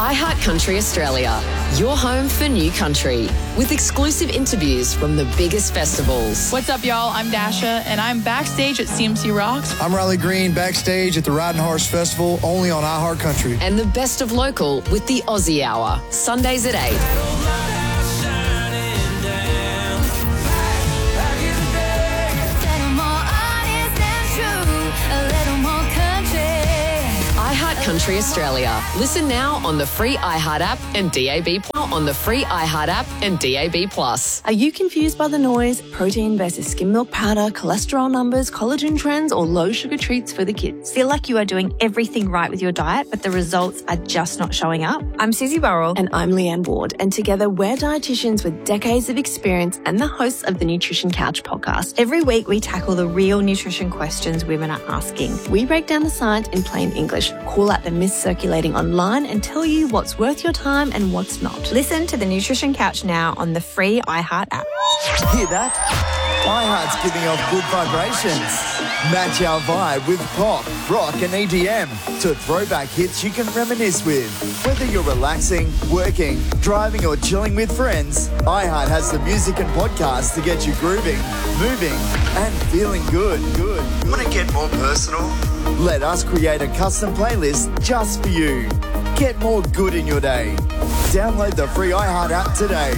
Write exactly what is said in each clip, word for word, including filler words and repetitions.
iHeart Country Australia, your home for new country, with exclusive interviews from the biggest festivals. What's up, y'all? I'm Dasha, and I'm backstage at C M C Rocks. I'm Riley Green, backstage at the Riding Horse Festival, only on iHeart Country. And the best of local with the Aussie Hour, Sundays at eight. iHeart Country Australia. Listen now on the free iHeart app and D A B Plus. On the free iHeart app and D A B Plus. Are you confused by the noise, protein versus skim milk powder, cholesterol numbers, collagen trends, or low sugar treats for the kids? Feel like you are doing everything right with your diet, but the results are just not showing up? I'm Susie Burrell. And I'm Leanne Ward. And together we're dietitians with decades of experience and the hosts of the Nutrition Couch podcast. Every week we tackle the real nutrition questions women are asking. We break down the science in plain English, call out the myths circulating online, and tell you what's worth your time and what's not. Listen to the Nutrition Couch now on the free iHeart app. Hear that? iHeart's giving off good vibrations. Match our vibe with pop, rock and E D M to throwback hits you can reminisce with. Whether you're relaxing, working, driving or chilling with friends, iHeart has the music and podcasts to get you grooving, moving and feeling good. Good. Want to get more personal? Let us create a custom playlist just for you. Get more good in your day. Download the free iHeart app today.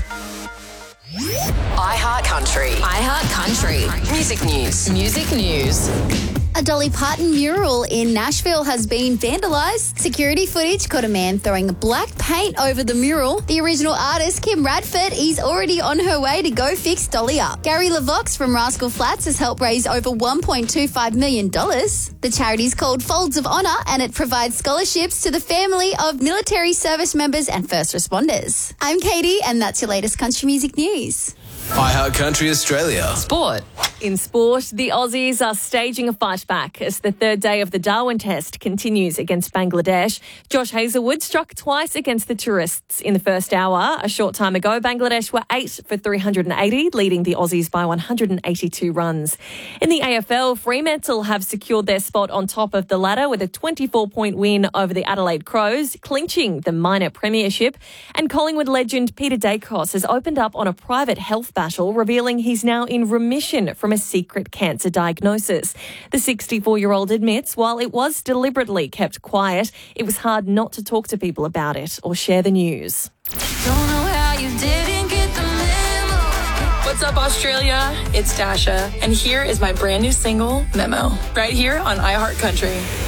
iHeart Country. iHeart Country. Music news. Music news. A Dolly Parton mural in Nashville has been vandalised. Security footage caught a man throwing black paint over the mural. The original artist, Kim Radford, is already on her way to go fix Dolly up. Gary LaVox from Rascal Flatts has helped raise over one point two five million dollars. The charity's called Folds of Honour, and it provides scholarships to the family of military service members and first responders. I'm Katie, and that's your latest country music news. iHeart Country Australia. Sport. In sport, the Aussies are staging a fight back as the third day of the Darwin Test continues against Bangladesh. Josh Hazlewood struck twice against the tourists in the first hour. A short time ago, Bangladesh were eight for three hundred eighty, leading the Aussies by one hundred eighty-two runs. In the A F L, Fremantle have secured their spot on top of the ladder with a twenty-four point win over the Adelaide Crows, clinching the minor premiership. And Collingwood legend Peter Dacos has opened up on a private health battle, revealing he's now in remission from a secret cancer diagnosis. The sixty-four-year-old admits while it was deliberately kept quiet, it was hard not to talk to people about it or share the news. Don't know how you didn't get the memo. What's up, Australia? It's Dasha, and here is my brand new single, Memo, right here on iHeart Country.